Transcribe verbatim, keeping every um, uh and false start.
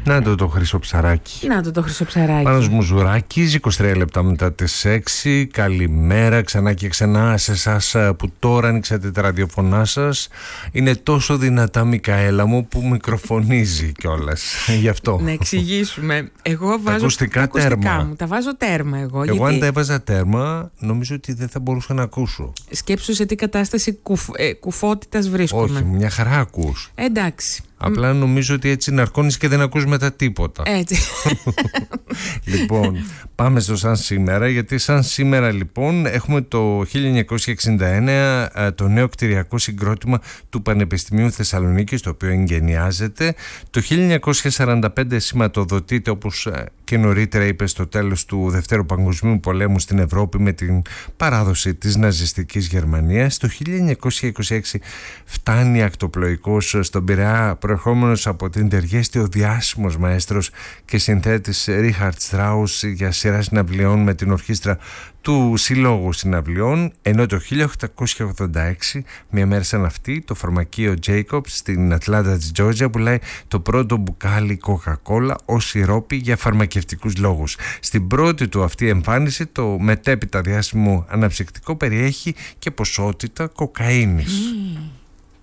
Να το το χρυσοψαράκι. Να το το χρυσοψαράκι. Πάνος Μουζουράκης, είκοσι τρία λεπτά μετά τις έξι. Καλημέρα ξανά και ξανά σε εσάς που τώρα ανοίξατε τα ραδιοφωνά σας. Είναι τόσο δυνατά, Μικαέλα μου, που μικροφωνίζει κιόλας. Γι' αυτό. Να εξηγήσουμε. Εγώ βάζω τα ακουστικά, τα ακουστικά τέρμα. μου. Τα βάζω τέρμα εγώ. Εγώ γιατί... αν τα έβαζα τέρμα, νομίζω ότι δεν θα μπορούσα να ακούσω. Σκέψου σε τι κατάσταση κουφ, ε, κουφότητας βρίσκομαι. Όχι, μια χαρά ακούς. Εντάξει. Απλά νομίζω ότι έτσι ναρκώνεις και δεν ακούς μετά τίποτα. Έτσι. Λοιπόν, πάμε στο σαν σήμερα, γιατί σαν σήμερα λοιπόν έχουμε το χίλια εννιακόσια εξήντα ένα το νέο κτηριακό συγκρότημα του Πανεπιστημίου Θεσσαλονίκης, το οποίο εγγενιάζεται. Το χίλια εννιακόσια σαράντα πέντε σηματοδοτείται, όπως και νωρίτερα είπε, στο τέλος του Δευτέρου Παγκοσμίου Πολέμου στην Ευρώπη με την παράδοση της ναζιστικής Γερμανίας. Το χίλια εννιακόσια είκοσι έξι φτάνει ακτοπλοϊκός στον Πειραιά, προερχόμενος από την Τεργέστη, ο διάσημος μαέστρος και συνθέτης Ρίχαρτ Στράους για σειρά συναυλιών με την ορχήστρα του Συλλόγου Συναυλιών, ενώ το χίλια οκτακόσια ογδόντα έξι, μια μέρα σαν αυτή, το φαρμακείο Jacobs στην Ατλάντα της Τζόρτζια πουλάει το πρώτο μπουκάλι Coca-Cola ως σιρόπι για φαρμακευτικούς λόγους. Στην πρώτη του αυτή εμφάνιση, το μετέπειτα διάσημο αναψυκτικό περιέχει και ποσότητα κοκαίνης. Mm.